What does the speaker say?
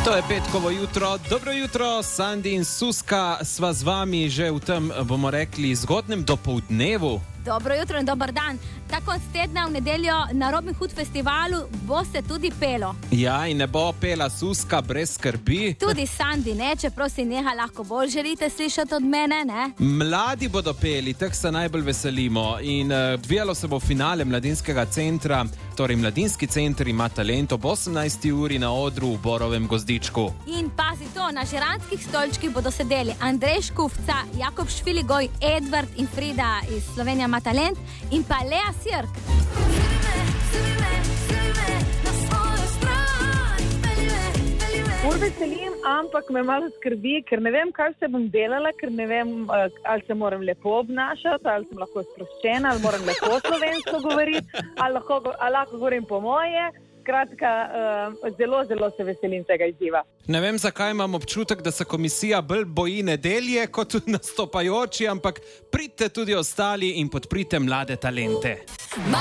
To je petkovo jutro. Dobro jutro, Sandi in Suska, sva z vami že v tem, bomo rekli, zgodnem dopoldnevu. Dobro jutro in dober dan. Ta konc tedna v nedeljo na Robin Hood festivalu bo se tudi pelo. Ja, in ne bo pela Suska brez skrbi. Tudi Sandi, ne, čeprav si neha lahko bolj želite slišati od mene, ne? Mladi bodo peli, tak se najbolj veselimo. In odvijalo se bo finale mladinskega centra, torej Mladinski center ima talent ob 18. uri na odru v Borovem Gozdičku. In pazi to, na žiranskih stolčkih bodo sedeli Andrej Škufca, Jakob Šfiligoj, Edvard in Frida iz Slovenija ima talent in pa Lea Sirk. Veselim, ampak me malo skrbi, ker ne vem, kaj se bom delala, ker ne vem, ali se moram lepo obnašati, ali sem lahko sproščena, ali moram lepo slovensko govoriti, ali lahko govorim po moje. Skratka, zelo se veselim tega izziva. Ne vem, zakaj imam občutek, da se komisija bolj boji nedelje kot nastopajoči, ampak pridite tudi ostali in podprite mlade talente.